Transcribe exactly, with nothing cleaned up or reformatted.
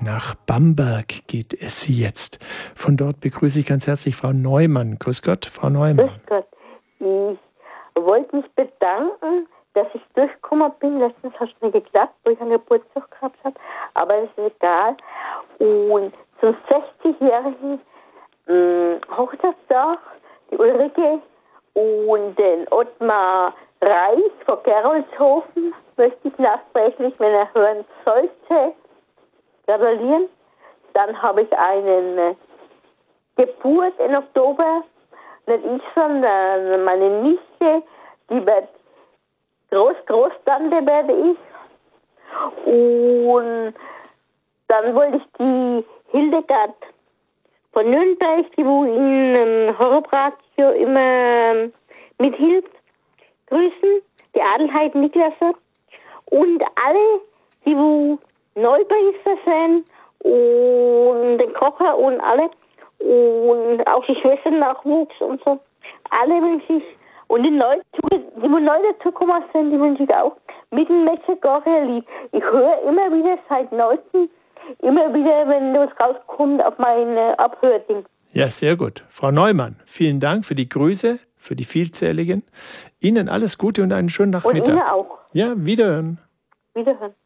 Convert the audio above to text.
Nach Bamberg geht es jetzt. Von dort begrüße ich ganz herzlich Frau Neumann. Grüß Gott, Frau Neumann. Grüß Gott. Ich wollte mich bedanken, dass ich durchgekommen bin. Letztens hat es nicht geklappt, wo ich einen Geburtstag gehabt habe. Aber das ist egal. Und zum sechzigjährigen äh, Hochzeitstag, die Ulrike und den Ottmar Reich von Geroldshofen möchte ich nachträglich, wenn er hören sollte, gratulieren. Dann habe ich einen äh, Geburt im Oktober. Nicht ich, sondern meine Nichte, die wird Groß, Großtante werde ich. Und dann wollte ich die Hildegard von Nürnberg, die wo in ähm, Horrobradio immer mithilft, grüßen. Die Adelheid Niklaser. Und alle, die wo Neupriester sind und den Kocher und alle und auch die Schwestern Nachwuchs und so. Alle wünsche ich. Und die Leute, die neu dazugekommen sind, die wünsche ich auch. Mit dem Metzger-Lied. Ich höre immer wieder seit neuestem, immer wieder, wenn was rauskommt, auf mein äh, Abhörding. Ja, sehr gut. Frau Neumann, vielen Dank für die Grüße, für die vielzähligen. Ihnen alles Gute und einen schönen Nachmittag. Und Ihnen auch. Ja, wiederhören. Wiederhören.